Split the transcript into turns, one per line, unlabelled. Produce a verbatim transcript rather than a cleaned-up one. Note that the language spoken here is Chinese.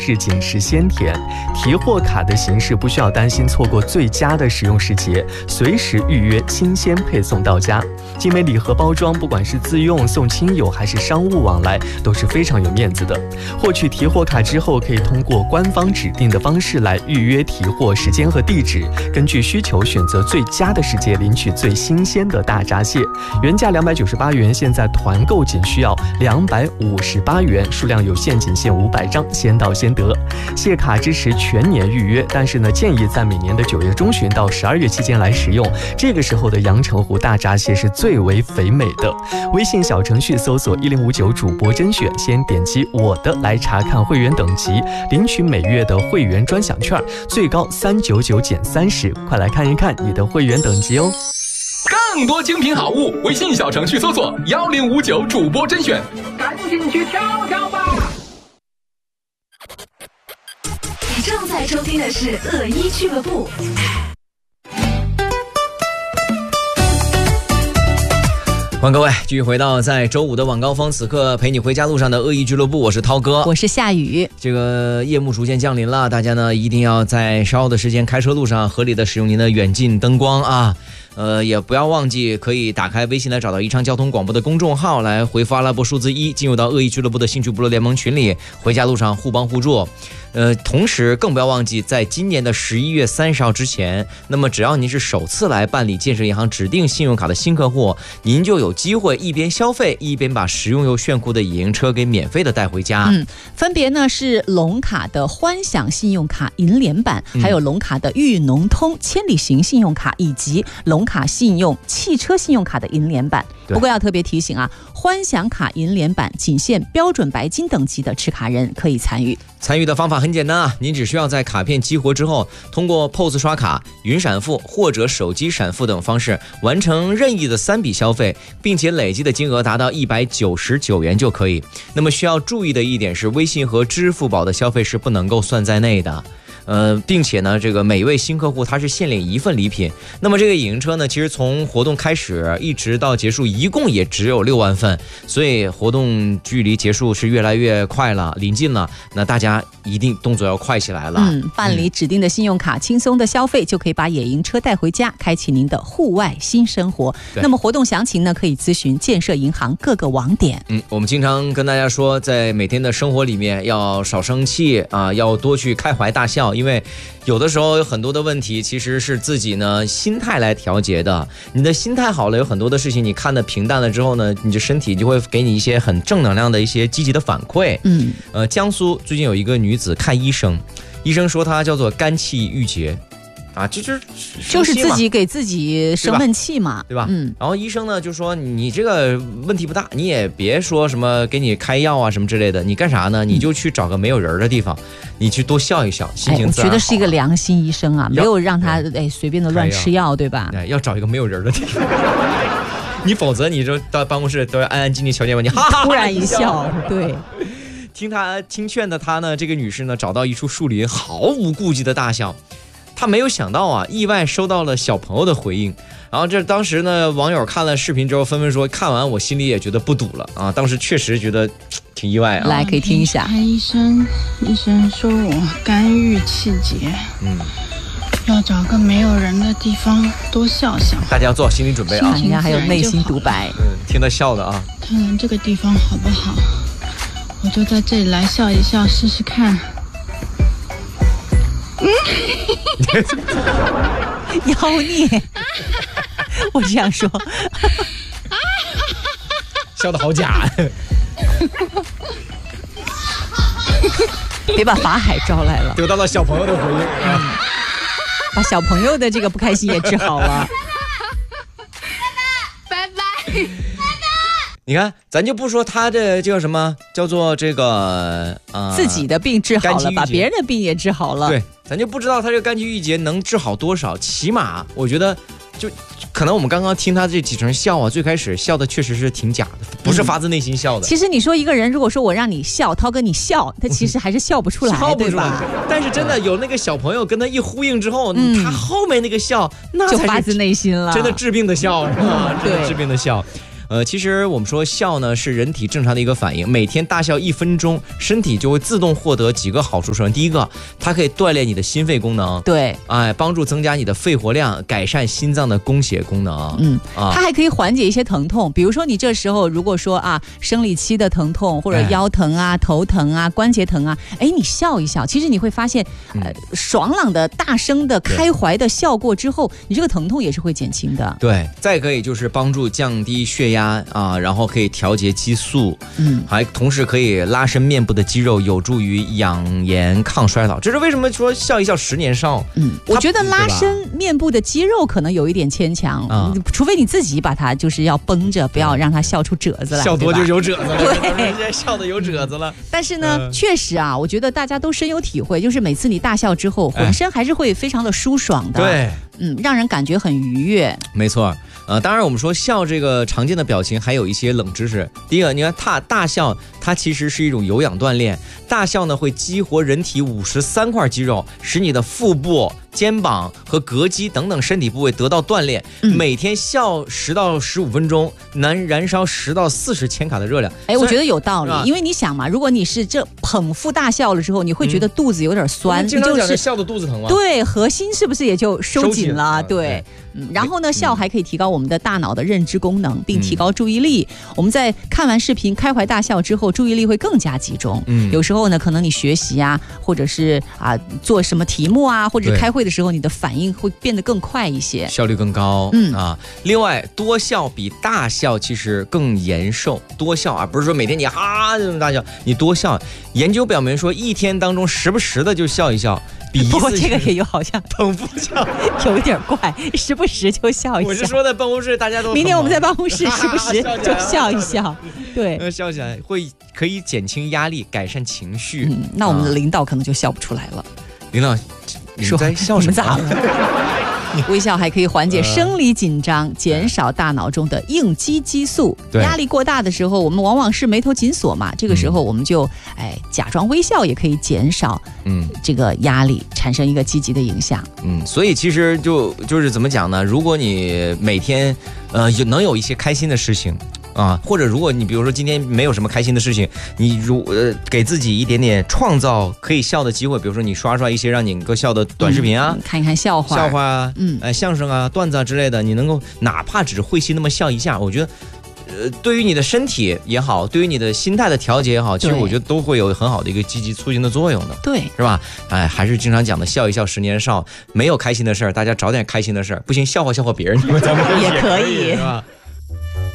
质紧实鲜甜。提货卡的形式不需要担心错过最佳的使用时节，随时预约新鲜配送到家。精美礼盒包装，不管是自用、送亲友还是商务往来，都是非常有面子的。获取提货卡之后，可以通过官方指定的方式来预约提货时间和地址，根据需求选择最佳的时节领取最新鲜的大闸蟹。原价两百九十八元，现在团购仅需要两百五十八元，数量有限，仅限五百张，先到先得。蟹卡支持全年预约，但是呢，建议在每年的九月中旬到十二月期间来使用。这个时候的阳澄湖大闸蟹是最为肥美的。微信小程序搜索一零五九主播甄选，先点击我的来查看会员等级，领取每月的会员专享券，最高三百九十九减三十，快来看一看你的会员等级哦。
更多精品好物，微信小程序搜索幺零五九主播甄选，赶紧去挑挑吧。
你正在收听的是恶一俱乐部。
欢迎各位继续回到在周五的晚高峰，此刻陪你回家路上的恶意俱乐部，我是涛哥，
我是夏雨。
这个夜幕逐渐降临了，大家呢一定要在稍后的时间开车路上合理的使用您的远近灯光啊。呃，也不要忘记可以打开微信来找到宜昌交通广播的公众号，来回复阿拉伯数字一，进入到恶意俱乐部的兴趣部落联盟群里，回家路上互帮互助。呃，同时更不要忘记，在今年的十一月三十号之前，那么只要您是首次来办理建设银行指定信用卡的新客户，您就有机会一边消费一边把实用又炫酷的野营车给免费的带回家。
嗯，分别呢是龙卡的欢享信用卡银联版，还有龙卡的裕农通千里行信用卡，以及龙卡信用汽车信用卡的银联版。不过要特别提醒啊，欢享卡银联版仅限标准白金等级的持卡人可以参与。
参与的方法很简单啊，您只需要在卡片激活之后，通过 P O S 刷卡、云闪付或者手机闪付等方式完成任意的三笔消费，并且累计的金额达到一百九十九元就可以。那么需要注意的一点是，微信和支付宝的消费是不能够算在内的。呃，并且呢，这个每位新客户他是限领一份礼品。那么这个野营车呢，其实从活动开始一直到结束，一共也只有六万份，所以活动距离结束是越来越快了，临近了。那大家一定动作要快起来了。
嗯，办理指定的信用卡，轻松的消费就可以把野营车带回家，开启您的户外新生活。那么活动详情呢，可以咨询建设银行各个网点。
嗯，我们经常跟大家说，在每天的生活里面要少生气啊，要多去开怀大笑。因为有的时候有很多的问题其实是自己呢心态来调节的，你的心态好了，有很多的事情你看得平淡了之后呢，你的身体就会给你一些很正能量的一些积极的反馈。
嗯，
呃，江苏最近有一个女子看医生，医生说她叫做肝气郁结啊，这就是
就是自己给自己生闷气嘛，
对吧？嗯。然后医生呢就说你这个问题不大，你也别说什么给你开药啊什么之类的，你干啥呢？你就去找个没有人的地方，你去多笑一笑，心情自然好。
哎，我觉得是一个良心医生啊，没有让他哎随便的乱吃药，对吧？
哎，要找一个没有人的地方。你否则你就到办公室都要安安静静瞧见吧，你哈哈
突然一笑，对。
听他听劝的他呢，这个女士呢找到一处树林，毫无顾忌的大笑。他没有想到啊，意外收到了小朋友的回应。然后这当时呢，网友看了视频之后纷纷说，看完我心里也觉得不堵了啊。当时确实觉得挺意外啊。
来，可以听一下。
看医生，医生说我肝郁气结，嗯，要找个没有人的地方多笑笑。
大家要做好心理准备啊。
人家还有内心独白，
嗯，听他笑的啊。
看看这个地方好不好？我就在这里来笑一笑，试试看。嗯，
妖孽，我这样说，
笑得好假。
别把法海招来了，
得到了小朋友的回应，嗯，
把小朋友的这个不开心也治好了。
拜拜，拜拜。
你看，咱就不说他这叫什么，叫做这个呃
自己的病治好了，把别人的病也治好了。
对，咱就不知道他这个肝气郁结能治好多少，起码我觉得就可能我们刚刚听他这几声笑啊，最开始笑的确实是挺假的，不是发自内心笑的。
嗯、其实你说一个人，如果说我让你笑，涛哥你笑，他其实还是笑不出来，
笑不出来，
对吧？
但是真的有那个小朋友跟他一呼应之后，嗯、他后面那个笑，那才是
就发自内心了，
真的治病的笑，是吧？
嗯、
真的治病的笑。 呃，其实我们说笑呢是人体正常的一个反应，每天大笑一分钟，身体就会自动获得几个好处。首先，第一个，它可以锻炼你的心肺功能，
对，
哎，帮助增加你的肺活量，改善心脏的供血功能。
嗯，
啊，
它还可以缓解一些疼痛，比如说你这时候如果说啊生理期的疼痛或者腰疼啊、头疼啊、关节疼啊，哎，你笑一笑，其实你会发现，呃，爽朗的、大声的、开怀的笑过之后，你这个疼痛也是会减轻的。
对，再可以就是帮助降低血压啊，然后可以调节激素，嗯，还同时可以拉伸面部的肌肉，有助于养颜抗衰老。这是为什么说笑一笑十年少？
嗯，我觉得拉伸面部的肌肉可能有一点牵强，啊，除非你自己把它就是要绷着，不要让它笑出褶子来，
笑多就有褶子了。
对，
人家笑的有褶子了。
但是呢，呃、确实啊，我觉得大家都深有体会，就是每次你大笑之后，浑身还是会非常的舒爽的。
对，
嗯，让人感觉很愉悦。
没错。呃，当然我们说笑这个常见的表情还有一些冷知识。第一个，你看大大笑，它其实是一种有氧锻炼。大笑呢会激活人体五十三块肌肉，使你的腹部、肩膀和膈肌等等身体部位得到锻炼。嗯、每天笑十到十五分钟，能燃烧十到四十千卡的热量。
哎，我觉得有道理，因为你想嘛，如果你是这捧腹大笑了之后，你会觉得肚子有点酸，
嗯、经常讲的笑的肚子疼吗？
对，核心是不是也就收紧了？
啊、
对。嗯，然后呢，笑还可以提高我们的大脑的认知功能，并提高注意力。嗯、我们在看完视频开怀大笑之后，注意力会更加集中。嗯，有时候呢，可能你学习啊，或者是啊做什么题目啊，或者开会的时候，你的反应会变得更快一些，
效率更高。嗯啊，另外，多笑比大笑其实更延寿。多笑啊，不是说每天你哈这么大笑，你多笑。研究表明说，一天当中时不时的就笑一笑。
不过这个也有好像
捧腹笑，
有一点怪，时不时就笑一笑。
我是说在办公室大家都，
明天我们在办公室时不时就笑一笑，对，
笑起来会可以减轻压力，改善情绪。
嗯，那我们的领导可能就笑不出来了。
领导，你在笑什么？
咋了？微笑还可以缓解生理紧张，减少大脑中的应激激素。压力过大的时候，我们往往是眉头紧锁嘛，这个时候我们就哎假装微笑，也可以减少嗯这个压力，产生一个积极的影响。
嗯，所以其实就就是怎么讲呢？如果你每天呃有能有一些开心的事情。啊，或者如果你比如说今天没有什么开心的事情，你如呃给自己一点点创造可以笑的机会，比如说你刷刷一些让你能够笑的短视频啊，
嗯、看一看笑话、
笑话啊，嗯，哎相声啊、段子啊之类的，你能够哪怕只是会心那么笑一下，我觉得。呃，对于你的身体也好，对于你的心态的调节也好，其实我觉得都会有很好的一个积极促进的作用的，
对，
是吧？哎，还是经常讲的，笑一笑十年少，没有开心的事儿，大家找点开心的事儿，不行笑话笑话别人，你们咱们
也可以，
是吧？